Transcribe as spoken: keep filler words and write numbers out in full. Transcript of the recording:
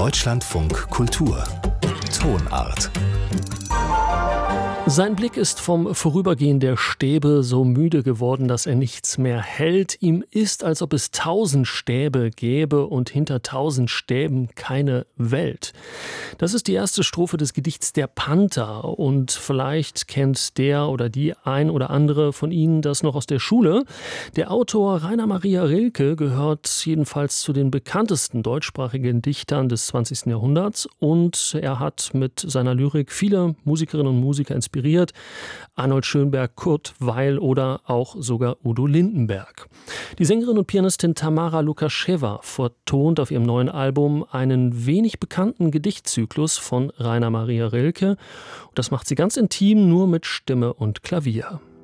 Deutschlandfunk Kultur Tonart. Sein Blick ist vom Vorübergehen der Stäbe so müde geworden, dass er nichts mehr hält. Ihm ist, als ob es tausend Stäbe gäbe und hinter tausend Stäben keine Welt. Das ist die erste Strophe des Gedichts Der Panther. Und vielleicht kennt der oder die ein oder andere von Ihnen das noch aus der Schule. Der Autor Rainer Maria Rilke gehört jedenfalls zu den bekanntesten deutschsprachigen Dichtern des zwanzigsten Jahrhunderts. Und er hat mit seiner Lyrik viele Musikerinnen und Musiker inspiriert. Arnold Schönberg, Kurt Weill oder auch sogar Udo Lindenberg. Die Sängerin und Pianistin Tamara Lukascheva vertont auf ihrem neuen Album einen wenig bekannten Gedichtzyklus von Rainer Maria Rilke. Das macht sie ganz intim, nur mit Stimme und Klavier.